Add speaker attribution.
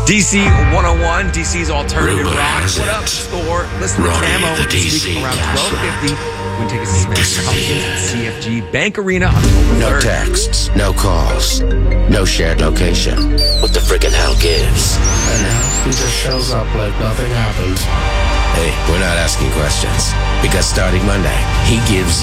Speaker 1: DC 101, DC's alternative
Speaker 2: Rumor
Speaker 1: rock.
Speaker 2: has
Speaker 1: What up,
Speaker 2: it.
Speaker 1: store? Listen to
Speaker 2: Ronnie
Speaker 1: Camo
Speaker 2: the
Speaker 1: this
Speaker 2: DC
Speaker 1: week around
Speaker 2: Cadillac
Speaker 1: 12:50. Win tickets to Smash
Speaker 2: disappeared.
Speaker 1: Pumpkins at CFG Bank Arena October 3rd.
Speaker 3: No texts, no calls, no shared location. What the frickin' hell gives?
Speaker 4: And now he just shows up like nothing happened.
Speaker 3: Hey, we're not asking questions. Because starting Monday, he gives